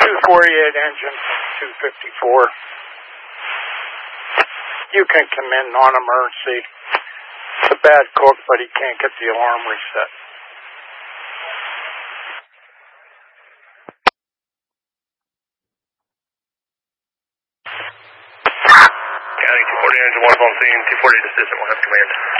248 engine, 254. You can come in non-emergency. It's a bad cook, but he can't get the alarm reset. County 240 engine, 1 on scene, 240 assistant, 1 have command.